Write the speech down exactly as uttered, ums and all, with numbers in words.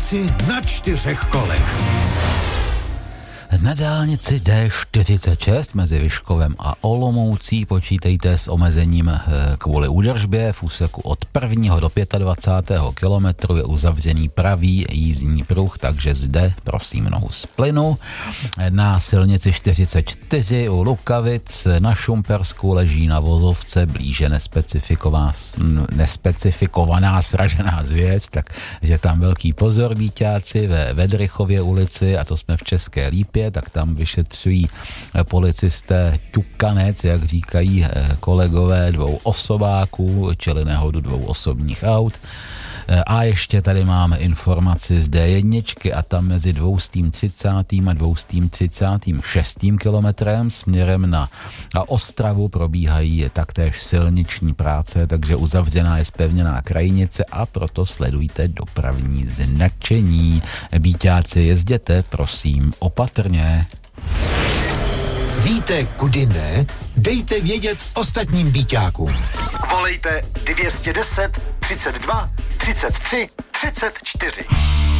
Žáci na čtyřech kolech. Na dálnici D čtyřicet šest mezi Vyškovem a Olomoucí počítejte s omezením kvůli údržbě. V úseku od prvního do dvacátého pátého kilometru je uzavřený pravý jízdní pruh, takže zde prosím nohu z plynu. Na silnici čtyřicet čtyři u Lukavic na Šumpersku leží na vozovce blíže nespecifikovaná, nespecifikovaná sražená zvěř, takže tam velký pozor, díťáci, ve Vedrychově ulici, a to jsme v České Lípě, tak tam vyšetřují policisté ťukanec, jak říkají kolegové, dvou osobáků, čili nehodu dvou osobních aut. A ještě tady máme informaci z D jedna a tam mezi dvěstě třicátým a dvěstě třicátým šestým kilometrem směrem na Ostravu probíhají taktéž silniční práce, takže uzavřená je zpevněná krajnice a proto sledujte dopravní značení. Bíťáci, jezděte prosím opatrně. Víte, kudy ne? Dejte vědět ostatním bíťákům. Volejte dvě stě deset, třicet dva, třicet tři, třicet čtyři.